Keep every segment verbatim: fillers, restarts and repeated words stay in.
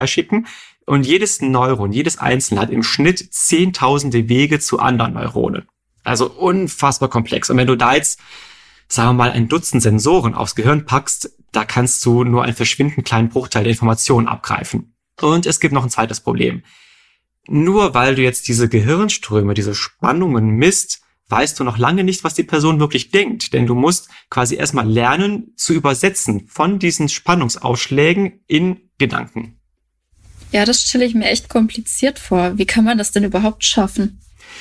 schicken. Und jedes Neuron, jedes Einzelne hat im Schnitt zehntausende Wege zu anderen Neuronen. Also unfassbar komplex. Und wenn du da jetzt, sagen wir mal, ein Dutzend Sensoren aufs Gehirn packst, da kannst du nur einen verschwindend kleinen Bruchteil der Informationen abgreifen. Und es gibt noch ein zweites Problem. Nur weil du jetzt diese Gehirnströme, diese Spannungen misst, weißt du noch lange nicht, was die Person wirklich denkt. Denn du musst quasi erstmal lernen zu übersetzen von diesen Spannungsausschlägen in Gedanken. Ja, das stelle ich mir echt kompliziert vor. Wie kann man das denn überhaupt schaffen?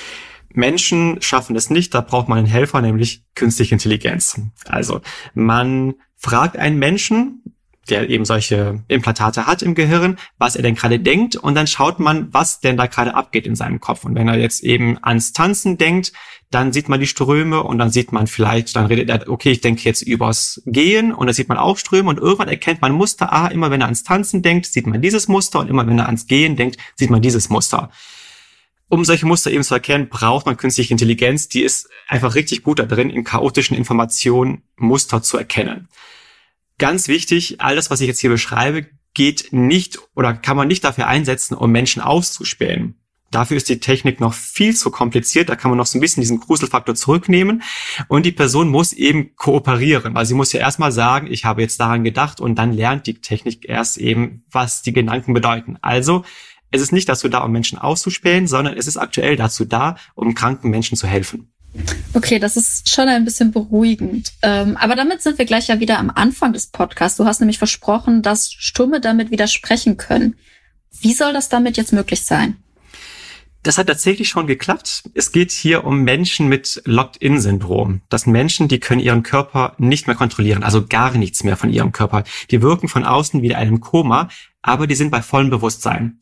Menschen schaffen es nicht, da braucht man einen Helfer, nämlich künstliche Intelligenz. Also man fragt einen Menschen, der eben solche Implantate hat im Gehirn, was er denn gerade denkt, und dann schaut man, was denn da gerade abgeht in seinem Kopf. Und wenn er jetzt eben ans Tanzen denkt, dann sieht man die Ströme und dann sieht man vielleicht, dann redet er, okay, ich denke jetzt übers Gehen, und da sieht man auch Ströme, und irgendwann erkennt man Muster. Ah, immer wenn er ans Tanzen denkt, sieht man dieses Muster, und immer wenn er ans Gehen denkt, sieht man dieses Muster. Um solche Muster eben zu erkennen, braucht man künstliche Intelligenz, die ist einfach richtig gut da drin, in chaotischen Informationen Muster zu erkennen. Ganz wichtig, alles, was ich jetzt hier beschreibe, geht nicht oder kann man nicht dafür einsetzen, um Menschen auszuspähen. Dafür ist die Technik noch viel zu kompliziert, da kann man noch so ein bisschen diesen Gruselfaktor zurücknehmen, und die Person muss eben kooperieren, weil sie muss ja erstmal sagen, ich habe jetzt daran gedacht, und dann lernt die Technik erst eben, was die Gedanken bedeuten. Also es ist nicht dazu da, um Menschen auszuspähen, sondern es ist aktuell dazu da, um kranken Menschen zu helfen. Okay, das ist schon ein bisschen beruhigend. Ähm, aber damit sind wir gleich ja wieder am Anfang des Podcasts. Du hast nämlich versprochen, dass Stumme damit widersprechen können. Wie soll das damit jetzt möglich sein? Das hat tatsächlich schon geklappt. Es geht hier um Menschen mit Locked-in-Syndrom. Das sind Menschen, die können ihren Körper nicht mehr kontrollieren, also gar nichts mehr von ihrem Körper. Die wirken von außen wie in einem Koma, aber die sind bei vollem Bewusstsein.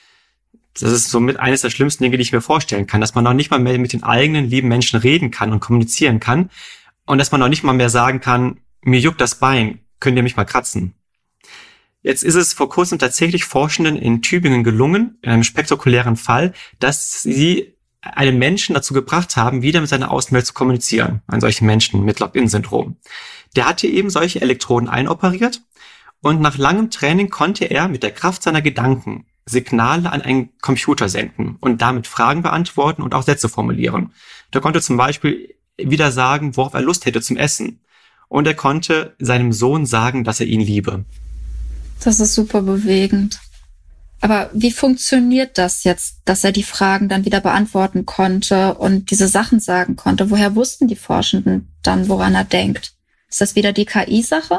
Das ist somit eines der schlimmsten Dinge, die ich mir vorstellen kann, dass man noch nicht mal mehr mit den eigenen lieben Menschen reden kann und kommunizieren kann, und dass man noch nicht mal mehr sagen kann, mir juckt das Bein, könnt ihr mich mal kratzen. Jetzt ist es vor kurzem tatsächlich Forschenden in Tübingen gelungen, in einem spektakulären Fall, dass sie einen Menschen dazu gebracht haben, wieder mit seiner Außenwelt zu kommunizieren, einen solchen Menschen mit Locked-in-Syndrom. Der hatte eben solche Elektroden einoperiert, und nach langem Training konnte er mit der Kraft seiner Gedanken Signale an einen Computer senden und damit Fragen beantworten und auch Sätze formulieren. Der konnte zum Beispiel wieder sagen, worauf er Lust hätte zum Essen. Und er konnte seinem Sohn sagen, dass er ihn liebe. Das ist super bewegend. Aber wie funktioniert das jetzt, dass er die Fragen dann wieder beantworten konnte und diese Sachen sagen konnte? Woher wussten die Forschenden dann, woran er denkt? Ist das wieder die K I-Sache?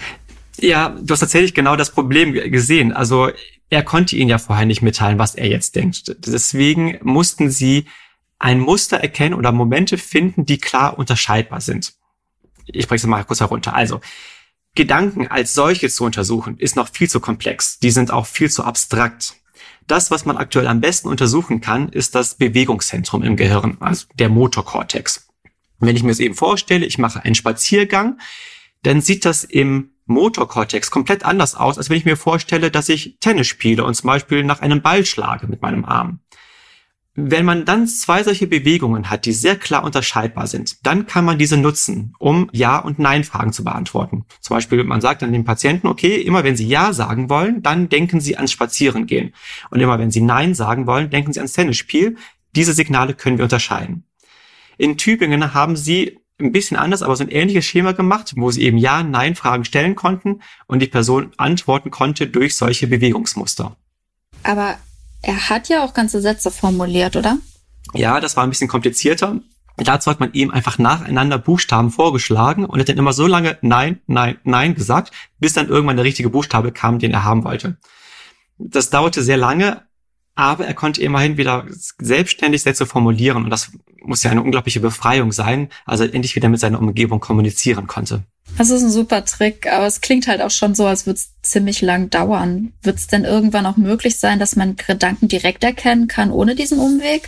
Ja, du hast tatsächlich genau das Problem gesehen. Also er konnte ihnen ja vorher nicht mitteilen, was er jetzt denkt. Deswegen mussten sie ein Muster erkennen oder Momente finden, die klar unterscheidbar sind. Ich spreche es mal kurz herunter. Also Gedanken als solche zu untersuchen, ist noch viel zu komplex. Die sind auch viel zu abstrakt. Das, was man aktuell am besten untersuchen kann, ist das Bewegungszentrum im Gehirn, also der Motorkortex. Wenn ich mir das eben vorstelle, ich mache einen Spaziergang, dann sieht das im Motorkortex komplett anders aus, als wenn ich mir vorstelle, dass ich Tennis spiele und zum Beispiel nach einem Ball schlage mit meinem Arm. Wenn man dann zwei solche Bewegungen hat, die sehr klar unterscheidbar sind, dann kann man diese nutzen, um Ja- und Nein-Fragen zu beantworten. Zum Beispiel, man sagt dann dem Patienten, okay, immer wenn Sie Ja sagen wollen, dann denken Sie ans Spazierengehen. Und immer wenn Sie Nein sagen wollen, denken Sie ans Tennisspiel. Diese Signale können wir unterscheiden. In Tübingen haben sie ein bisschen anders, aber so ein ähnliches Schema gemacht, wo sie eben Ja-Nein-Fragen stellen konnten und die Person antworten konnte durch solche Bewegungsmuster. Aber er hat ja auch ganze Sätze formuliert, oder? Ja, das war ein bisschen komplizierter. Dazu hat man ihm einfach nacheinander Buchstaben vorgeschlagen und hat dann immer so lange Nein, Nein, Nein gesagt, bis dann irgendwann der richtige Buchstabe kam, den er haben wollte. Das dauerte sehr lange, aber er konnte immerhin wieder selbstständig Sätze formulieren, und das muss ja eine unglaubliche Befreiung sein, also endlich wieder mit seiner Umgebung kommunizieren konnte. Das ist ein super Trick, aber es klingt halt auch schon so, als würde es ziemlich lang dauern. Wird es denn irgendwann auch möglich sein, dass man Gedanken direkt erkennen kann, ohne diesen Umweg?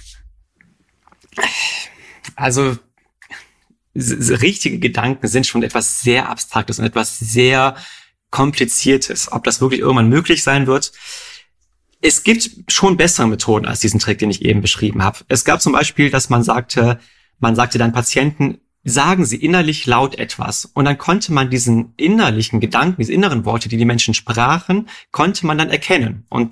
Also richtige Gedanken sind schon etwas sehr Abstraktes und etwas sehr Kompliziertes. Ob das wirklich irgendwann möglich sein wird? Es gibt schon bessere Methoden als diesen Trick, den ich eben beschrieben habe. Es gab zum Beispiel, dass man sagte, man sagte dann Patienten, sagen sie innerlich laut etwas. Und dann konnte man diesen innerlichen Gedanken, diese inneren Worte, die die Menschen sprachen, konnte man dann erkennen. Und